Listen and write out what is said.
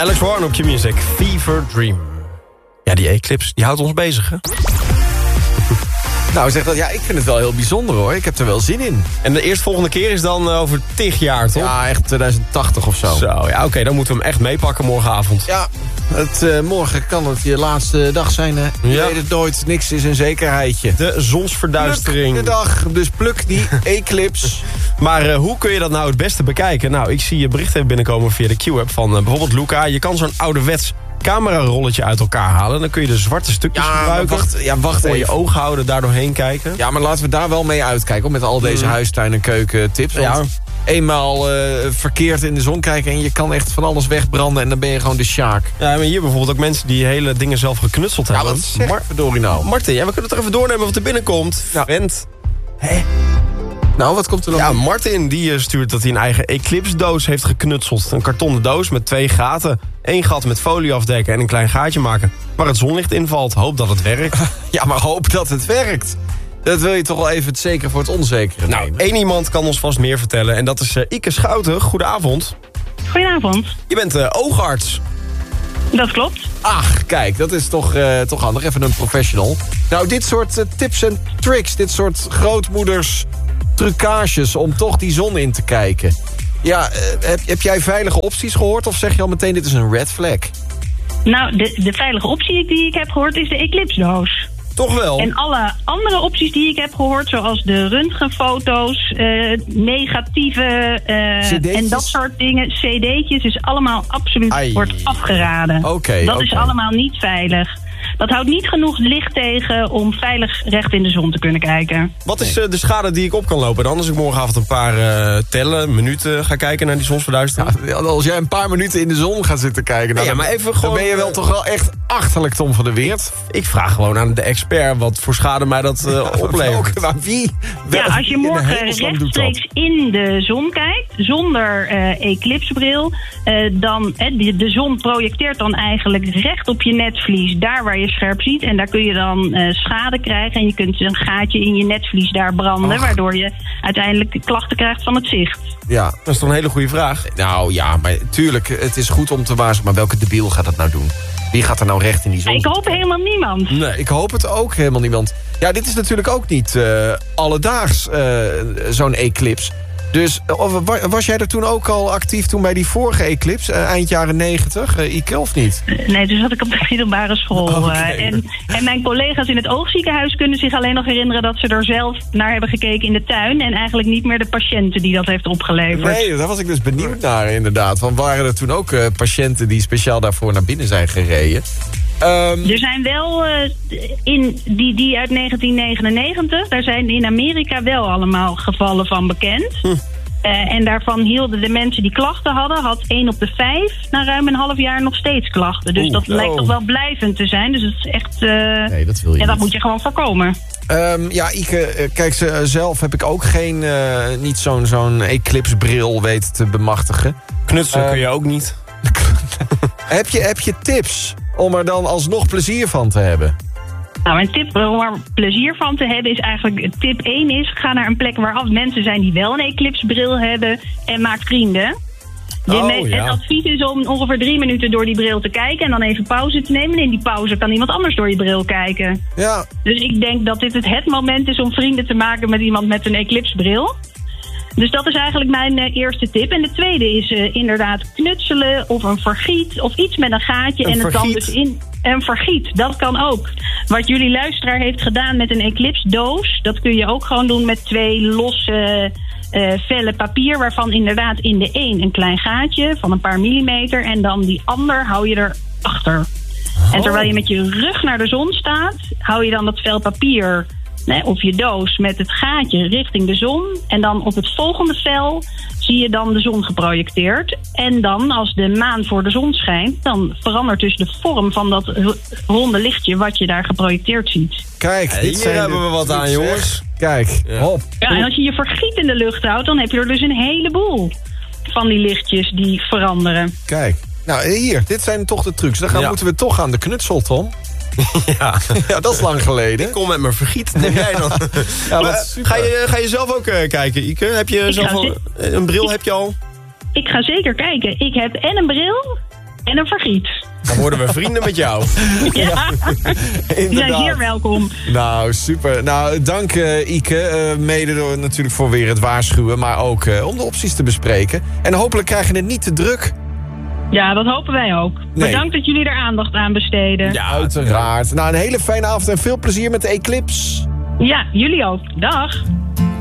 Alex Warren op Q-Music, Fever Dream. Ja, die eclipse, die houdt ons bezig, hè? Nou, zeg dat, ja, ik vind het wel heel bijzonder, hoor. Ik heb er wel zin in. En de eerstvolgende keer is dan over 10 jaar, toch? Ja, echt 2080 of zo. Zo, ja, oké, dan moeten we hem echt meepakken morgenavond. Ja, morgen kan het je laatste dag zijn, hè? Je weet het nooit, niks is een zekerheidje. De zonsverduistering. Pluk de dag, dus pluk die eclipse. Maar hoe kun je dat nou het beste bekijken? Nou, ik zie je bericht even binnenkomen via de Q-app van bijvoorbeeld Luca. Je kan zo'n ouderwets camerarolletje uit elkaar halen. Dan kun je de zwarte stukjes gebruiken. Wacht voor even. je ogen houden, daar doorheen kijken. Ja, maar laten we daar wel mee uitkijken, hoor, met al deze huistuin- en keukentips. Ja. Eenmaal verkeerd in de zon kijken en je kan echt van alles wegbranden en dan ben je gewoon de sjaak. Ja, maar hier bijvoorbeeld ook mensen die hele dingen zelf geknutseld hebben. Ja, wat zeg verdorie nou? Martin, ja, we kunnen het er even doornemen wat er binnenkomt. Ja. Vent. Nou, wat komt er dan? Ja, Martin die stuurt dat hij een eigen eclipse-doos heeft geknutseld. Een kartonnen doos met 2 gaten. 1 gat met folie afdekken en een klein gaatje maken. Waar het zonlicht invalt. Hoop dat het werkt. Ja, maar hoop dat het werkt. Dat wil je toch wel even het zeker voor het onzekere Nou, nemen. 1 iemand kan ons vast meer vertellen. En dat is Ike Schouten. Goedenavond. Goedenavond. Je bent oogarts. Dat klopt. Ach, kijk, dat is toch handig. Even een professional. Nou, dit soort tips en tricks, dit soort grootmoeders trucages om toch die zon in te kijken. Ja, heb jij veilige opties gehoord of zeg je al meteen dit is een red flag? Nou, de veilige optie die ik heb gehoord is de eclipse-doos. Toch wel? En alle andere opties die ik heb gehoord, zoals de röntgenfoto's, negatieve en dat soort dingen, cd'tjes, is allemaal absoluut wordt afgeraden. Dat is allemaal niet veilig. Dat houdt niet genoeg licht tegen om veilig recht in de zon te kunnen kijken. Wat is de schade die ik op kan lopen dan? Als ik morgenavond een paar minuten ga kijken naar die zonsverduistering? Ja, als jij een paar minuten in de zon gaat zitten kijken, nou, maar even dan gewoon, ben je wel toch wel echt achterlijk Tom van der Weert. Ik vraag gewoon aan de expert wat voor schade mij dat oplevert. Maar wie? Ja, als je morgen rechtstreeks in de zon kijkt, zonder eclipsebril, dan de zon projecteert dan eigenlijk recht op je netvlies, daar waar je scherp ziet. En daar kun je dan schade krijgen en je kunt een gaatje in je netvlies daar branden, waardoor je uiteindelijk klachten krijgt van het zicht. Ja, dat is toch een hele goede vraag? Nou ja, maar tuurlijk, het is goed om te waarschuwen, maar welke debiel gaat dat nou doen? Wie gaat er nou recht in die zon? Ik hoop helemaal niemand. Nee, ik hoop het ook helemaal niemand. Ja, dit is natuurlijk ook niet alledaags zo'n eclipse. Dus was jij er toen ook al actief toen bij die vorige eclipse, eind jaren 90, Ike, of niet? Nee, toen zat ik op de middelbare school. En mijn collega's in het oogziekenhuis kunnen zich alleen nog herinneren dat ze er zelf naar hebben gekeken in de tuin en eigenlijk niet meer de patiënten die dat heeft opgeleverd. Nee, daar was ik dus benieuwd naar inderdaad. Want waren er toen ook patiënten die speciaal daarvoor naar binnen zijn gereden? Er zijn wel die uit 1999, daar zijn in Amerika wel allemaal gevallen van bekend. En daarvan hielden de mensen die klachten hadden, had 1 op de 5 na ruim een half jaar nog steeds klachten. Dus dat lijkt toch wel blijvend te zijn. Dus het is echt. Nee, dat wil je dat moet je gewoon voorkomen. Ja, Ike, kijk, zelf heb ik ook niet zo'n eclipsebril weten te bemachtigen. Knutselen kun je ook niet. Heb je tips om er dan alsnog plezier van te hebben? Nou, mijn tip om er plezier van te hebben is eigenlijk... Tip 1 is, ga naar een plek waar mensen zijn die wel een eclipsebril hebben en maak vrienden. Het advies is om ongeveer 3 minuten door die bril te kijken en dan even pauze te nemen. En in die pauze kan iemand anders door je bril kijken. Ja. Dus ik denk dat dit het moment is om vrienden te maken met iemand met een eclipsebril. Dus dat is eigenlijk mijn eerste tip. En de tweede is inderdaad knutselen of een vergiet of iets met een gaatje. En het dan dus in een vergiet, dat kan ook. Wat jullie luisteraar heeft gedaan met een eclipse-doos, dat kun je ook gewoon doen met 2 losse vellen papier, waarvan inderdaad in de een klein gaatje van een paar millimeter en dan die ander hou je erachter. En terwijl je met je rug naar de zon staat, hou je dan dat vel papier of je doos met het gaatje richting de zon. En dan op het volgende vel zie je dan de zon geprojecteerd. En dan, als de maan voor de zon schijnt, dan verandert dus de vorm van dat ronde lichtje wat je daar geprojecteerd ziet. Kijk, hier hebben we wat aan, jongens. Kijk, hop. Ja, en als je je vergiet in de lucht houdt, dan heb je er dus een heleboel van die lichtjes die veranderen. Kijk, nou hier, dit zijn toch de trucs. Dan moeten we toch aan de knutsel, Tom. Ja, dat is lang geleden. Ik kom met mijn vergiet, neem jij dan? Ga je zelf ook kijken, Ike? Heb je zelf al een bril? Heb je al? Ik ga zeker kijken. Ik heb en een bril En een vergiet. Dan worden we vrienden met jou. Ja, die zijn zeer welkom. Nou, super. Nou, dank Ike. Mede door, natuurlijk voor weer het waarschuwen, maar ook om de opties te bespreken. En hopelijk krijg je het niet te druk. Ja, dat hopen wij ook. Nee. Bedankt dat jullie er aandacht aan besteden. Ja, uiteraard. Nou, een hele fijne avond en veel plezier met de Eclipse. Ja, jullie ook. Dag.